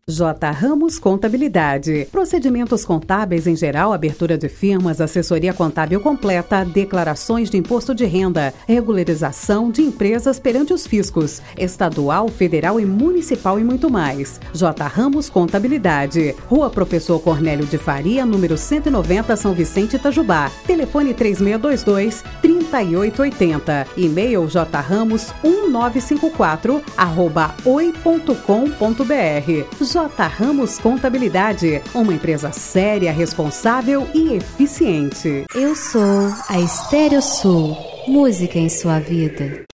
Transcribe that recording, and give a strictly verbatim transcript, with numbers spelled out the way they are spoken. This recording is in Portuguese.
J. Ramos Contabilidade. Procedimentos contábeis em geral, abertura de firmas, assessoria contábil completa, declarações de imposto de renda, regularização de empresas perante os fiscos, estadual, federal e municipal e muito mais. J. Ramos Contabilidade. Rua Professor Cornélio de Faria, número cento e noventa, São Vicente, Itajubá. Telefone três seis dois dois, três oito oito zero. E-mail jramos um nove cinco quatro arroba oi ponto com ponto br. J. Ramos Contabilidade, uma empresa séria, responsável e eficiente. Eu sou a Estéreo Sul. Música em sua vida.